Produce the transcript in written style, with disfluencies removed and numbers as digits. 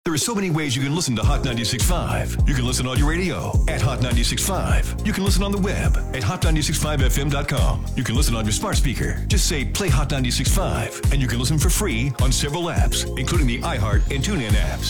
There are so many ways you can listen to Hot 96.5. You can listen on your radio at Hot 96.5. You can listen on the web at hot965fm.com. You can listen on your smart speaker. Just say play Hot 96.5, and you can listen for free on several apps, including the iHeart and TuneIn apps.